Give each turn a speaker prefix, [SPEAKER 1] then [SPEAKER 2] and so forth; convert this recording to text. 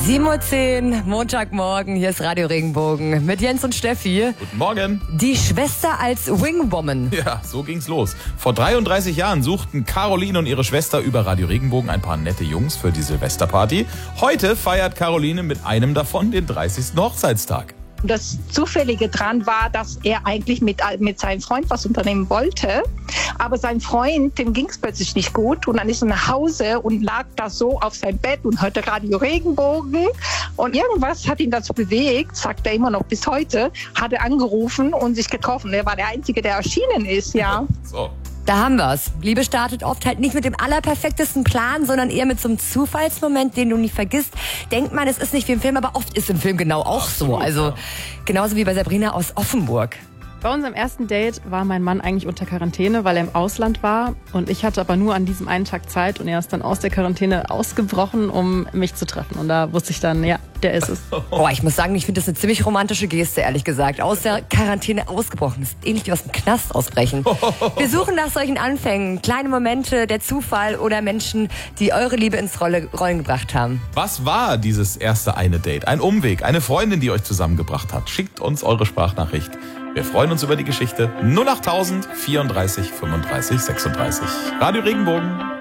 [SPEAKER 1] 7:10 Uhr, Montagmorgen, hier ist Radio Regenbogen mit Jens und Steffi.
[SPEAKER 2] Guten Morgen.
[SPEAKER 1] Die Schwester als Wingwoman.
[SPEAKER 2] Ja, so ging's los. Vor 33 Jahren suchten Caroline und ihre Schwester über Radio Regenbogen ein paar nette Jungs für die Silvesterparty. Heute feiert Caroline mit einem davon den 30. Hochzeitstag.
[SPEAKER 3] Das Zufällige dran war, dass er eigentlich mit seinem Freund was unternehmen wollte. Aber sein Freund, dem ging es plötzlich nicht gut. Und dann ist er nach Hause und lag da so auf seinem Bett und hörte Radio Regenbogen. Und irgendwas hat ihn dazu bewegt, sagt er immer noch bis heute, hat er angerufen und sich getroffen. Er war der Einzige, der erschienen ist, ja.
[SPEAKER 2] So.
[SPEAKER 1] Da haben wir's. Liebe startet oft halt nicht mit dem allerperfektesten Plan, sondern eher mit so einem Zufallsmoment, den du nie vergisst. Denkt man, es ist nicht wie im Film, aber oft ist im Film genau auch so. Also genauso wie bei Sabrina aus Offenburg.
[SPEAKER 4] Bei unserem ersten Date war mein Mann eigentlich unter Quarantäne, weil er im Ausland war. Und ich hatte aber nur an diesem einen Tag Zeit und er ist dann aus der Quarantäne ausgebrochen, um mich zu treffen. Und da wusste ich dann, ja, der ist es.
[SPEAKER 1] Boah, ich muss sagen, ich finde das eine ziemlich romantische Geste, ehrlich gesagt. Aus der Quarantäne ausgebrochen. Das ist ähnlich wie aus dem Knast ausbrechen. Wir suchen nach solchen Anfängen, kleine Momente, der Zufall oder Menschen, die eure Liebe ins Rollen gebracht haben.
[SPEAKER 2] Was war dieses erste eine Date? Ein Umweg, eine Freundin, die euch zusammengebracht hat? Schickt uns eure Sprachnachricht. Wir freuen uns über die Geschichte. 08000 34 35 36. Radio Regenbogen.